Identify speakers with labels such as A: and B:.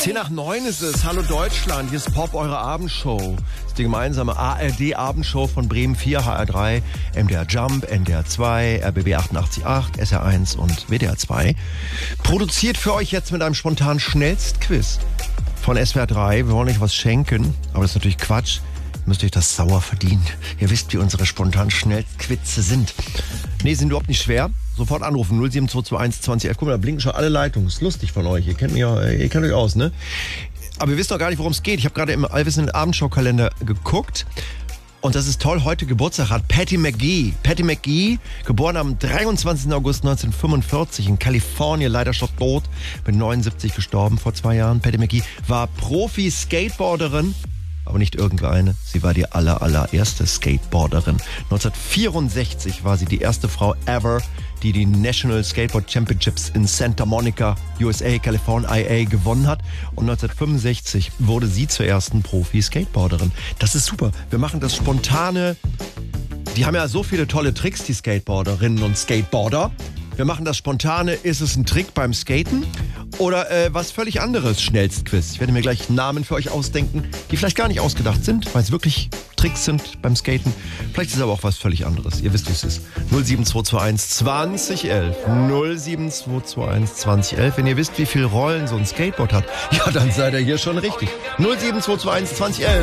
A: 10:09 ist es. Hallo Deutschland, hier ist Pop, eure Abendshow. Das ist die gemeinsame ARD-Abendshow von Bremen 4, HR3, MDR Jump, NDR 2, RBB 88.8, SR1 und WDR 2. Produziert für euch jetzt mit einem spontanen Schnellstquiz von SWR 3. Wir wollen euch was schenken, aber das ist natürlich Quatsch. Ihr müsst euch das sauer verdienen. Ihr wisst, wie unsere spontanen Schnellstquizze sind. Nee, sind überhaupt nicht schwer. Sofort anrufen, 07221 2011. Guck mal, da blinken schon alle Leitungen. Ist lustig von euch. Ihr kennt euch aus, ne? Aber ihr wisst doch gar nicht, worum es geht. Ich habe gerade im allwissenden Abendschau-Kalender geguckt. Und das ist toll, heute Geburtstag hat Patti McGee. Patti McGee, geboren am 23. August 1945 in Kalifornien, leider schon tot, mit 79 gestorben vor 2 Jahren. Patti McGee war Profi-Skateboarderin, aber nicht irgendeine. Sie war die allererste Skateboarderin. 1964 war sie die erste Frau ever, die National Skateboard Championships in Santa Monica, USA, California, IA gewonnen hat. Und 1965 wurde sie zur ersten Profi-Skateboarderin. Das ist super. Wir machen das Spontane. Die haben ja so viele tolle Tricks, die Skateboarderinnen und Skateboarder. Wir machen das Spontane. Ist es ein Trick beim Skaten? Oder was völlig anderes, Schnellstquiz. Ich werde mir gleich Namen für euch ausdenken, die vielleicht gar nicht ausgedacht sind, weil es wirklich Tricks sind beim Skaten. Vielleicht ist es aber auch was völlig anderes. Ihr wisst, wie es ist. 07221 2011. 07221 2011. Wenn ihr wisst, wie viel Rollen so ein Skateboard hat, ja, dann seid ihr hier schon richtig. 07221 2011.